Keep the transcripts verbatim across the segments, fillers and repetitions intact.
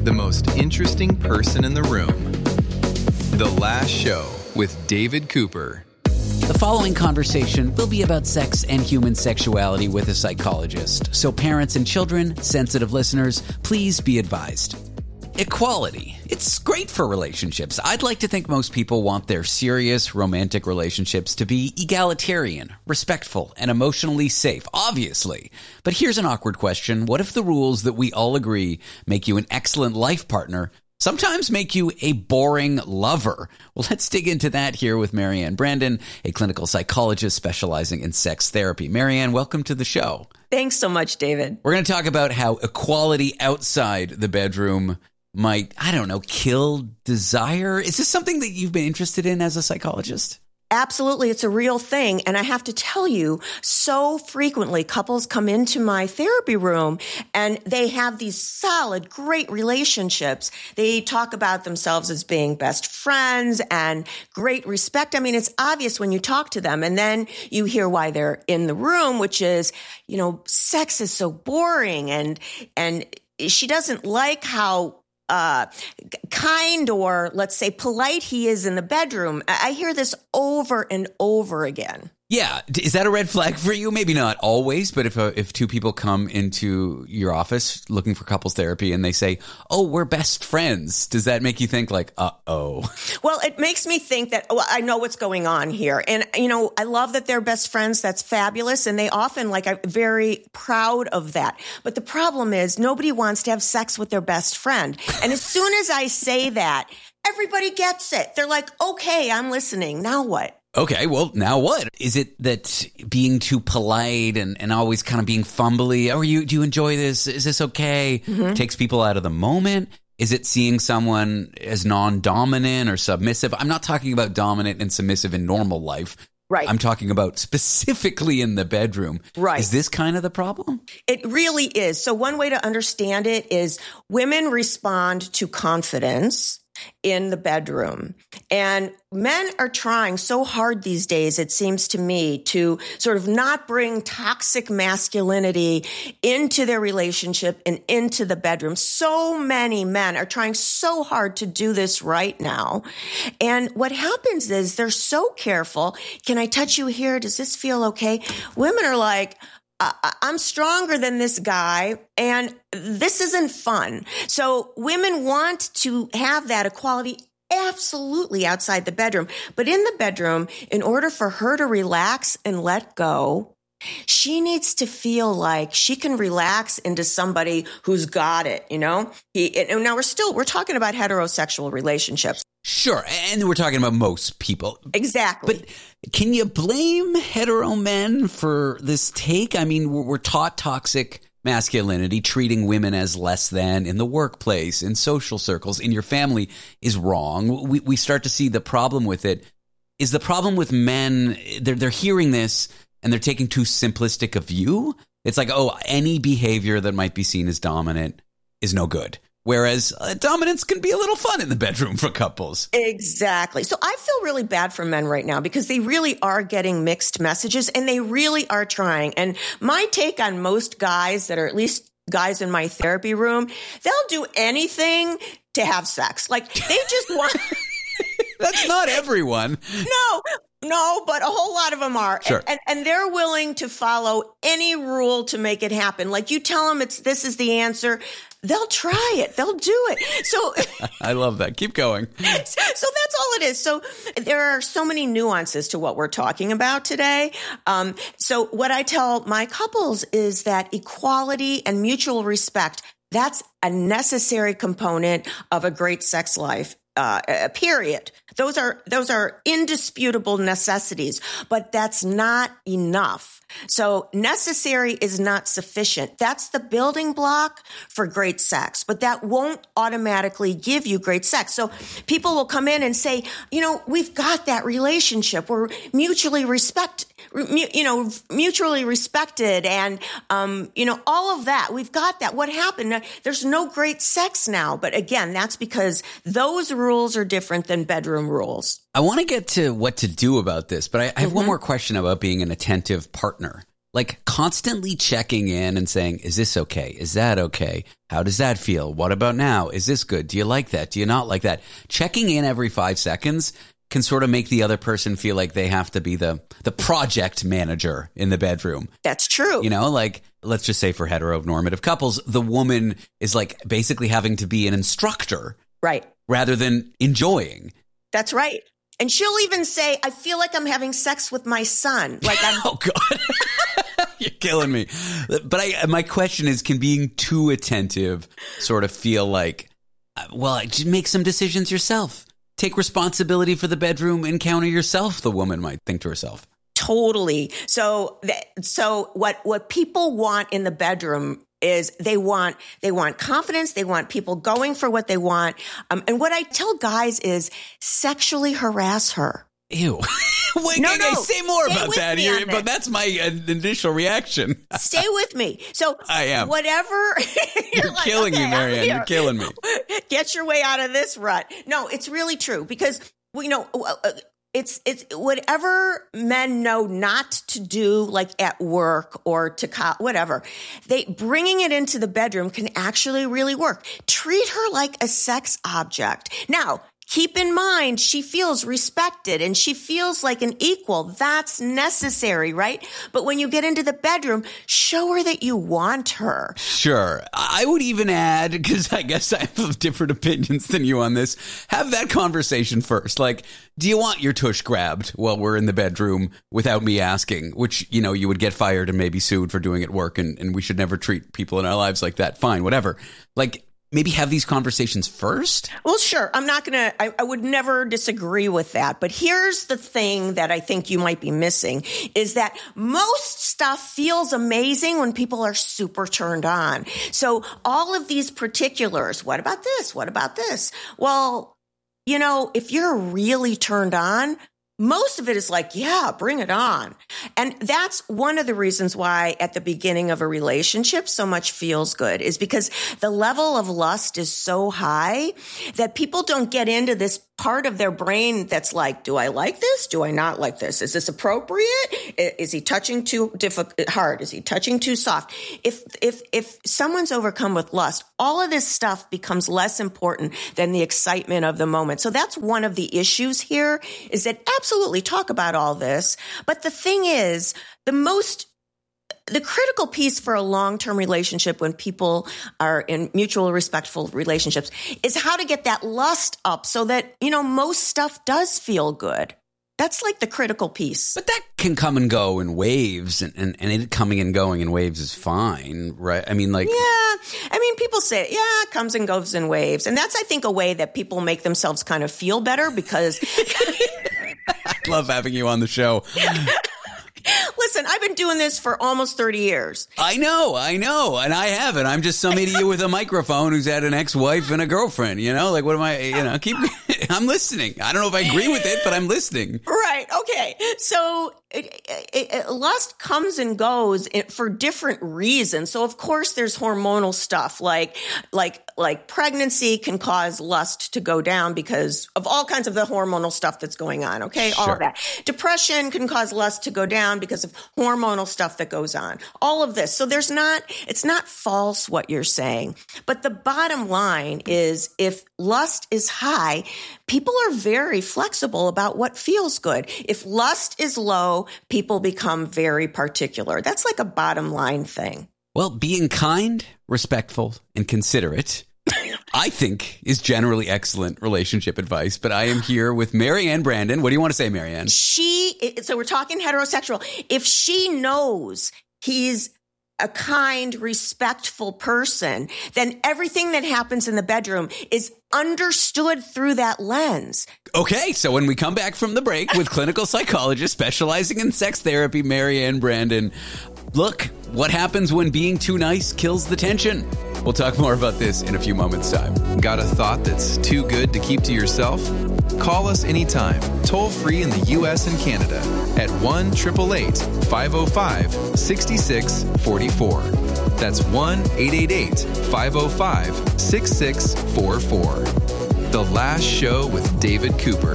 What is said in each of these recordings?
the most interesting person in the room. The Last Show with David Cooper. The following conversation will be about sex and human sexuality with a psychologist. So parents and children, sensitive listeners, please be advised. Equality. It's great for relationships. I'd like to think most people want their serious romantic relationships to be egalitarian, respectful, and emotionally safe, obviously. But here's an awkward question. What if the rules that we all agree make you an excellent life partner sometimes make you a boring lover? Well, let's dig into that here with Marianne Brandon, a clinical psychologist specializing in sex therapy. Marianne, welcome to the show. Thanks so much, David. We're going to talk about how equality outside the bedroom might, I don't know, kill desire. Is this something that you've been interested in as a psychologist? Absolutely. It's a real thing. And I have to tell you, so frequently couples come into my therapy room and they have these solid, great relationships. They talk about themselves as being best friends and great respect. I mean, it's obvious when you talk to them, and then you hear why they're in the room, which is, you know, sex is so boring, and, and she doesn't like how Uh, kind or, let's say, polite he is in the bedroom. I hear this over and over again. Yeah. Is that a red flag for you? Maybe not always, but if a, if two people come into your office looking for couples therapy and they say, oh, we're best friends, does that make you think like, uh-oh? Well, it makes me think that, well, I know what's going on here. And, you know, I love that they're best friends. That's fabulous. And they often, like, are very proud of that. But the problem is nobody wants to have sex with their best friend. And as soon as I say that, everybody gets it. They're like, okay, I'm listening. Now what? Okay, well, now what? Is it that being too polite and, and always kind of being fumbly, oh, you, do you enjoy this? Is this okay? Mm-hmm. Takes people out of the moment? Is it seeing someone as non-dominant or submissive? I'm not talking about dominant and submissive in normal life. Right. I'm talking about specifically in the bedroom. Right. Is this kind of the problem? It really is. So one way to understand it is women respond to confidence in the bedroom. And men are trying so hard these days, it seems to me, to sort of not bring toxic masculinity into their relationship and into the bedroom. So many men are trying so hard to do this right now. And what happens is they're so careful. Can I touch you here? Does this feel okay? Women are like, I'm stronger than this guy, and this isn't fun. So women want to have that equality absolutely outside the bedroom. But in the bedroom, in order for her to relax and let go, she needs to feel like she can relax into somebody who's got it, you know? He, and now we're still, we're talking about heterosexual relationships. Sure. And we're talking about most people. Exactly. But can you blame hetero men for this take? I mean, we're taught toxic masculinity, treating women as less than in the workplace, in social circles, in your family is wrong. We, we start to see the problem with it. Is the problem with men, they're, they're hearing this and they're taking too simplistic a view? It's like, oh, any behavior that might be seen as dominant is no good. Whereas uh, dominance can be a little fun in the bedroom for couples. Exactly. So I feel really bad for men right now because they really are getting mixed messages and they really are trying. And my take on most guys that are at least guys in my therapy room, they'll do anything to have sex. Like they just want... That's not everyone. No, no, but a whole lot of them are. Sure. And, and, and they're willing to follow any rule to make it happen. Like you tell them it's this is the answer. They'll try it. They'll do it. So I love that. Keep going. So that's all it is. So there are so many nuances to what we're talking about today. Um, so what I tell my couples is that equality and mutual respect, that's a necessary component of a great sex life. Uh, period. Those are those are indisputable necessities, but that's not enough. So necessary is not sufficient. That's the building block for great sex, but that won't automatically give you great sex. So people will come in and say, you know, we've got that relationship. We're mutually respect, you know, mutually respected, and um, you know, all of that. We've got that. What happened? There's no great sex now. But again, that's because those rules are different than bedroom rules. I want to get to what to do about this, but I, I have mm-hmm. one more question about being an attentive partner. Like constantly checking in and saying, is this okay? Is that okay? How does that feel? What about now? Is this good? Do you like that? Do you not like that? Checking in every five seconds can sort of make the other person feel like they have to be the, the project manager in the bedroom. That's true. You know, like, let's just say for heteronormative couples, the woman is like basically having to be an instructor. Right. Rather than enjoying. That's right. And she'll even say, I feel like I'm having sex with my son. Like I'm Oh, God. You're killing me. But I, my question is, can being too attentive sort of feel like, well, just make some decisions yourself. Take responsibility for the bedroom encounter yourself, the woman might think to herself. Totally. So, so what, what people want in the bedroom is they want, they want confidence. They want people going for what they want. Um, and what I tell guys is sexually harass her. Ew. Wait, no, I, no. I say more Stay about that here, but that's my uh, initial reaction. Stay with me. So I am. Whatever. You're, you're like, killing okay, me, Marianne. You're killing me. Get your way out of this rut. No, it's really true because we know it's it's whatever men know not to do, like at work or to co- whatever. They bringing it into the bedroom can actually really work. Treat her like a sex object. Now, keep in mind, she feels respected and she feels like an equal. That's necessary, right? But when you get into the bedroom, show her that you want her. Sure. I would even add, because I guess I have different opinions than you on this, have that conversation first. Like, do you want your tush grabbed while we're in the bedroom without me asking? Which, you know, you would get fired and maybe sued for doing at work, and, and we should never treat people in our lives like that. Fine, whatever. Like, maybe have these conversations first? Well, sure. I'm not going to, I would never disagree with that. But here's the thing that I think you might be missing is that most stuff feels amazing when people are super turned on. So all of these particulars, what about this? What about this? Well, you know, if you're really turned on, most of it is like, yeah, bring it on. And that's one of the reasons why at the beginning of a relationship, so much feels good is because the level of lust is so high that people don't get into this part of their brain that's like, do I like this? Do I not like this? Is this appropriate? Is he touching too difficult, hard? Is he touching too soft? If, if, if someone's overcome with lust, all of this stuff becomes less important than the excitement of the moment. So that's one of the issues here is that absolutely talk about all this. But the thing is, the most The critical piece for a long-term relationship when people are in mutual respectful relationships is how to get that lust up so that, you know, most stuff does feel good. That's like the critical piece. But that can come and go in waves, and, and, and it coming and going in waves is fine, right? I mean, like... Yeah. I mean, people say, yeah, it comes and goes in waves. And that's, I think, a way that people make themselves kind of feel better because... I love having you on the show. Listen, I've been doing this for almost thirty years. I know, I know, and I haven't. I'm just some idiot with a microphone who's had an ex-wife and a girlfriend, you know? Like, what am I, you know, keep, I'm listening. I don't know if I agree with it, but I'm listening. Right, okay. So it, it, it, lust comes and goes for different reasons. So, of course, there's hormonal stuff, like, like, like pregnancy can cause lust to go down because of all kinds of the hormonal stuff that's going on, okay? Sure. All of that. Depression can cause lust to go down because of hormonal stuff that goes on. All of this. So there's not, it's not false what you're saying. But the bottom line is if lust is high, people are very flexible about what feels good. If lust is low, people become very particular. That's like a bottom line thing. Well, being kind, respectful, and considerate, I think, is generally excellent relationship advice. But I am here with Marianne Brandon. What do you want to say, Marianne? She, so we're talking heterosexual. If she knows he's a kind, respectful person, then everything that happens in the bedroom is understood through that lens. Okay, so when we come back from the break with clinical psychologist specializing in sex therapy, Marianne Brandon, look, what happens when being too nice kills the tension? We'll talk more about this in a few moments' time. Got a thought that's too good to keep to yourself? Call us anytime, toll free in the U S and Canada at one eight eight eight, five oh five, six six four four. That's one eight eight eight, five oh five, six six four four. The Last Show with David Cooper.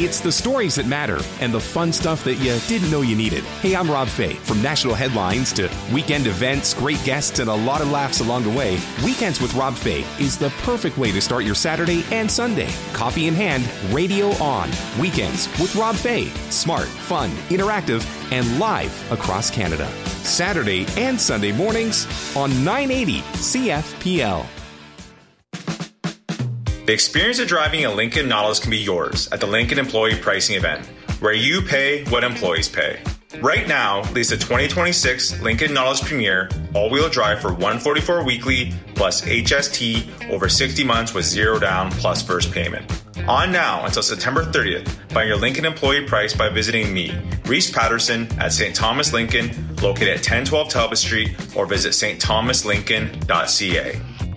It's the stories that matter and the fun stuff that you didn't know you needed. Hey, I'm Rob Fay. From national headlines to weekend events, great guests, and a lot of laughs along the way, Weekends with Rob Fay is the perfect way to start your Saturday and Sunday. Coffee in hand, radio on. Weekends with Rob Fay. Smart, fun, interactive, and live across Canada. Saturday and Sunday mornings on nine eighty C F P L. The experience of driving a Lincoln Nautilus can be yours at the Lincoln Employee Pricing Event, where you pay what employees pay. Right now, lease a twenty twenty-six Lincoln Nautilus Premier all-wheel drive for one hundred forty-four dollars weekly plus H S T over sixty months with zero down plus first payment. On now until September thirtieth, find your Lincoln employee price by visiting me, Reese Patterson, at Saint Thomas Lincoln, located at ten twelve Talbot Street, or visit s t thomas lincoln dot c a.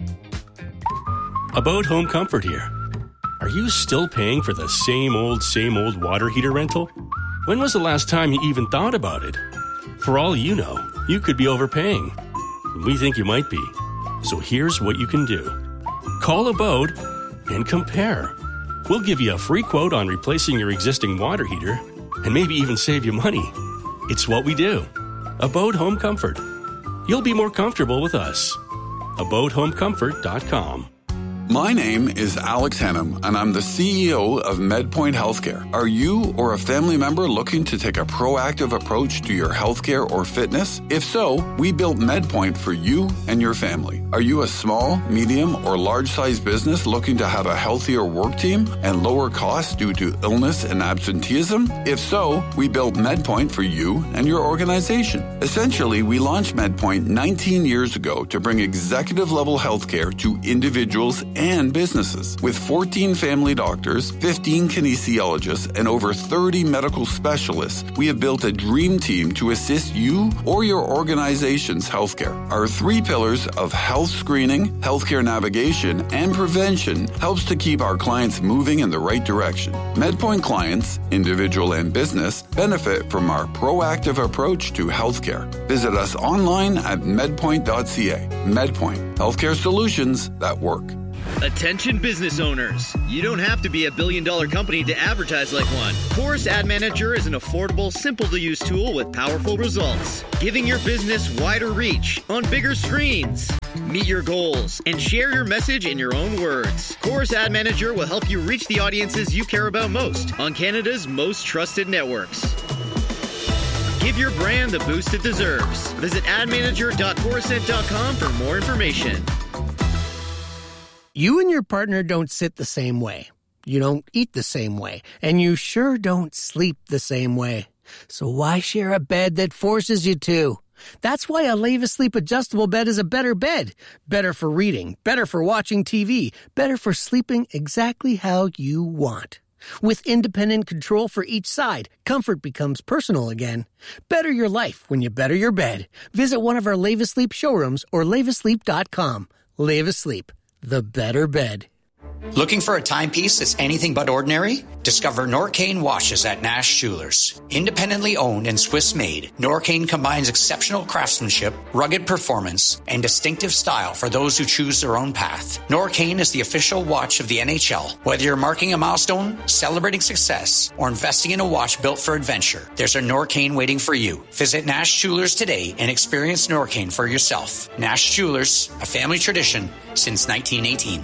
About Home Comfort here. Are you still paying for the same old, same old water heater rental? When was the last time you even thought about it? For all you know, you could be overpaying. We think you might be. So here's what you can do. Call Abode and compare. We'll give you a free quote on replacing your existing water heater and maybe even save you money. It's what we do. Abode Home Comfort. You'll be more comfortable with us. abode home comfort dot com. My name is Alex Hennum, and I'm the C E O of MedPoint Healthcare. Are you or a family member looking to take a proactive approach to your healthcare or fitness? If so, we built MedPoint for you and your family. Are you a small, medium, or large-sized business looking to have a healthier work team and lower costs due to illness and absenteeism? If so, we built MedPoint for you and your organization. Essentially, we launched MedPoint nineteen years ago to bring executive-level healthcare to individuals and businesses. With fourteen family doctors, fifteen kinesiologists, and over thirty medical specialists, we have built a dream team to assist you or your organization's healthcare. Our three pillars of health screening, healthcare navigation, and prevention helps to keep our clients moving in the right direction. MedPoint clients, individual and business, benefit from our proactive approach to healthcare. Visit us online at medpoint dot c a. MedPoint, healthcare solutions that work. Attention business owners. You don't have to be a billion dollar company to advertise like one. Chorus Ad Manager is an affordable, simple to use tool with powerful results, giving your business wider reach on bigger screens. Meet your goals and share your message in your own words. Chorus Ad Manager will help you reach the audiences you care about most on Canada's most trusted networks. Give your brand the boost it deserves. Visit ad manager dot corusent dot com for more information. You and your partner don't sit the same way. You don't eat the same way. And you sure don't sleep the same way. So why share a bed that forces you to? That's why a Leva Sleep adjustable bed is a better bed. Better for reading, better for watching T V, better for sleeping exactly how you want. With independent control for each side, comfort becomes personal again. Better your life when you better your bed. Visit one of our Leva Sleep showrooms or leva sleep dot com. Leva Sleep, the better bed. Looking for a timepiece that's anything but ordinary? Discover Norcane watches at Nash Jewelers. Independently owned and Swiss-made, Norcane combines exceptional craftsmanship, rugged performance, and distinctive style for those who choose their own path. Norcane is the official watch of the N H L. Whether you're marking a milestone, celebrating success, or investing in a watch built for adventure, there's a Norcane waiting for you. Visit Nash Jewelers today and experience Norcane for yourself. Nash Jewelers, a family tradition since nineteen eighteen.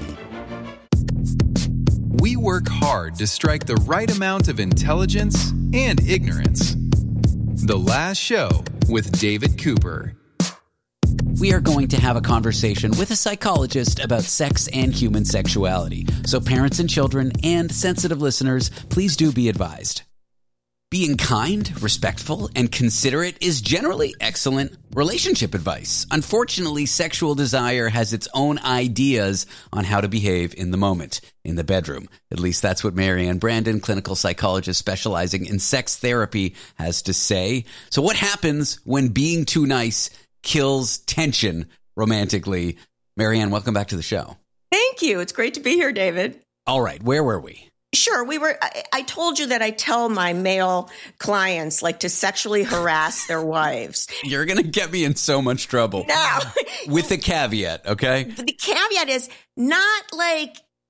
We work hard to strike the right amount of intelligence and ignorance. The Last Show with David Cooper. We are going to have a conversation with a psychologist about sex and human sexuality. So parents and children and sensitive listeners, please do be advised. Being kind, respectful, and considerate is generally excellent relationship advice. Unfortunately, sexual desire has its own ideas on how to behave in the moment, in the bedroom. At least that's what Marianne Brandon, clinical psychologist specializing in sex therapy, has to say. So what happens when being too nice kills tension romantically? Marianne, welcome back to the show. Thank you. It's great to be here, David. All right, where were we? Sure. We were, I, I told you that I tell my male clients like to sexually harass their wives. You're going to get me in so much trouble. No. With the caveat, okay? The caveat is not like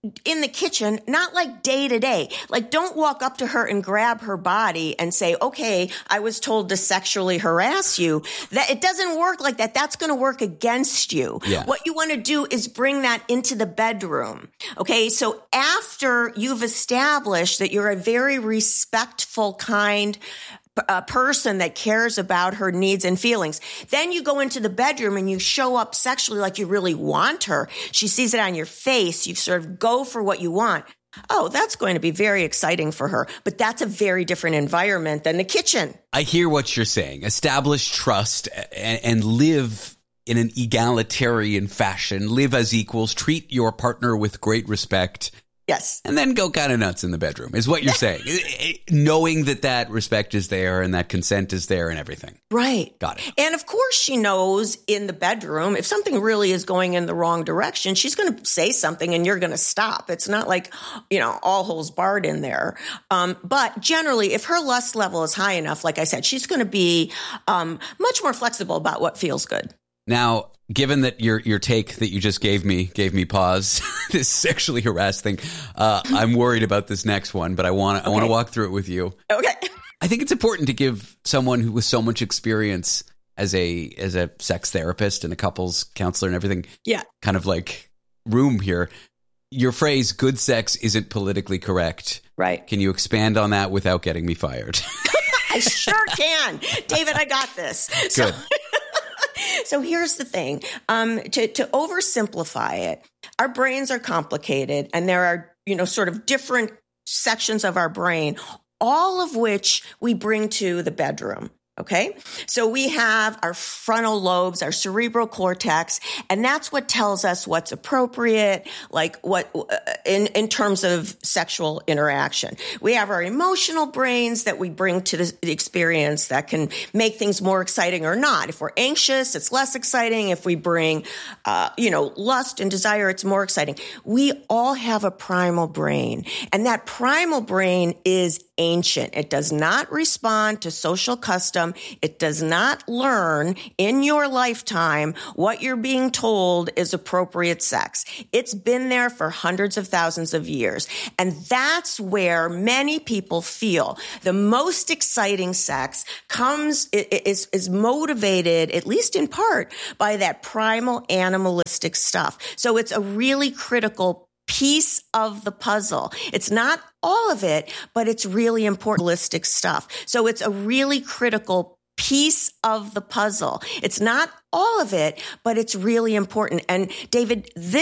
in the kitchen, not like day to day. Like, don't walk up to her and grab her body and say, okay, I was told to sexually harass you. That it doesn't work like that. That's going to work against you. Yeah. What you want to do is bring that into the bedroom. Okay. So after you've established that you're a very respectful, kind a person that cares about her needs and feelings. Then you go into the bedroom and you show up sexually like you really want her. She sees it on your face. You sort of go for what you want. Oh, that's going to be very exciting for her. But that's a very different environment than the kitchen. I hear what you're saying. Establish trust and, and live in an egalitarian fashion. Live as equals. Treat your partner with great respect. Yes. And then go kind of nuts in the bedroom is what you're saying. Knowing that that respect is there and that consent is there and everything. Right. Got it. And of course she knows in the bedroom, if something really is going in the wrong direction, she's going to say something and you're going to stop. It's not like, you know, all holes barred in there. Um, but generally, if her lust level is high enough, like I said, she's going to be um, much more flexible about what feels good. Now, given that your your take that you just gave me gave me pause, this sexually harassed thing, uh, I'm worried about this next one, but I want okay. I want to walk through it with you. Okay. I think it's important to give someone who with so much experience as a as a sex therapist and a couples counselor and everything, yeah, kind of like room here. Your phrase "good sex isn't politically correct." Right. Can you expand on that without getting me fired? I sure can, David. I got this. Good. So- So here's the thing, um, to, to oversimplify it, our brains are complicated and there are, you know, sort of different sections of our brain, all of which we bring to the bedroom. Okay. So we have our frontal lobes, our cerebral cortex, and that's what tells us what's appropriate, like what, in, in terms of sexual interaction. We have our emotional brains that we bring to the experience that can make things more exciting or not. If we're anxious, it's less exciting. If we bring, uh, you know, lust and desire, it's more exciting. We all have a primal brain, and that primal brain is ancient. It does not respond to social custom. It does not learn in your lifetime what you're being told is appropriate sex. It's been there for hundreds of thousands of years. And that's where many people feel the most exciting sex comes, is, is motivated, at least in part, by that primal animalistic stuff. So it's a really critical piece of the puzzle. It's not all of it, but it's really important holistic stuff. So it's a really critical piece of the puzzle. It's not all of it, but it's really important. And David, this